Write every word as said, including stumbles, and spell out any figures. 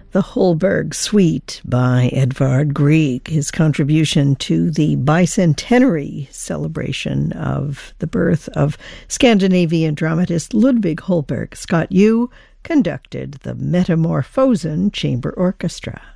The Holberg Suite by Edvard Grieg, his contribution to the bicentenary celebration of the birth of Scandinavian dramatist Ludvig Holberg. Scott Yu conducted the Metamorphosen Chamber Orchestra.